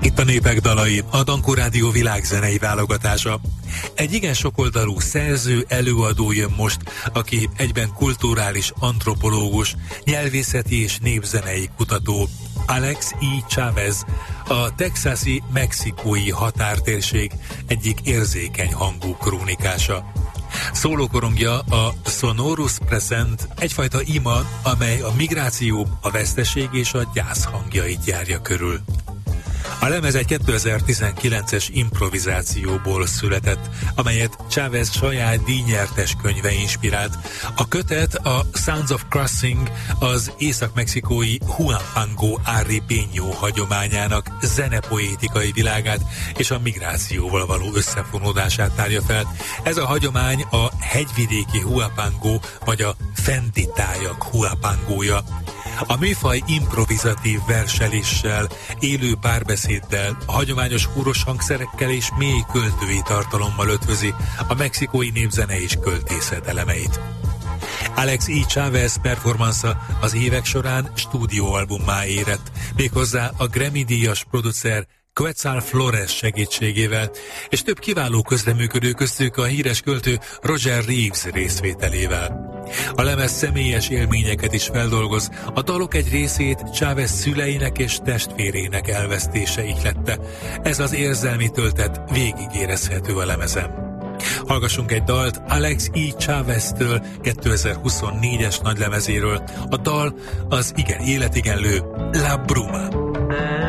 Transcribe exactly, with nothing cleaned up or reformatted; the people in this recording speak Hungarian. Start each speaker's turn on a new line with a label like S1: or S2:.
S1: Itt a Népek dalai, a Dankó Rádió világzenei válogatása. Egy igen sokoldalú szerző, előadó jön most, aki egyben kulturális antropológus, nyelvészeti és népzenei kutató. Alex E. Chavez, a texasi mexikói határtérség egyik érzékeny hangú krónikása. Szólókorongja a Sonorous Present, egyfajta ima, amely a migráció, a veszteség és a gyász hangjait járja körül. A lemez egy kétezer-tizenkilences improvizációból született, amelyet Chavez saját díjnyertes könyve inspirált. A kötet, a Sounds of Crossing, az észak-mexikói Huapango Arribeño hagyományának zenepoétikai világát és a migrációval való összefonódását tárja fel. Ez a hagyomány a hegyvidéki Huapango vagy a fentitájak Huapangója. A műfaj improvizatív verseléssel, élő párbeszéddel, a hagyományos húros hangszerekkel és mély költői tartalommal ötvözi a mexikói népzene és költészet elemeit. Alex E. Chavez performansza az évek során stúdióalbummá érett, méghozzá a Grammy-díjas producer Quetzal Flores segítségével, és több kiváló közreműködő köztük a híres költő Roger Reeves részvételével. A lemez személyes élményeket is feldolgoz, a dalok egy részét Chavez szüleinek és testvérének elvesztése ihlette. Ez az érzelmi töltet végig érezhető a lemezen. Hallgassunk egy dalt Alex E. Chavez-től kétezer-huszonnégyes nagylemezéről. A dal az igen életigenlő La Bruma.